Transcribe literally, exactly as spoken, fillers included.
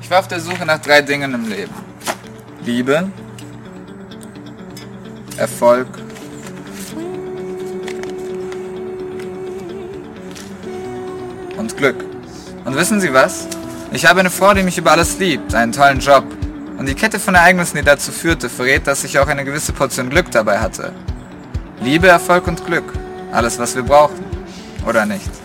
Ich war auf der Suche nach drei Dingen im Leben. Liebe, Erfolg und Glück. Und wissen Sie was? Ich habe eine Frau, die mich über alles liebt, einen tollen Job. Und die Kette von Ereignissen, die dazu führte, verrät, dass ich auch eine gewisse Portion Glück dabei hatte. Liebe, Erfolg und Glück. Alles, was wir brauchen. Oder nicht?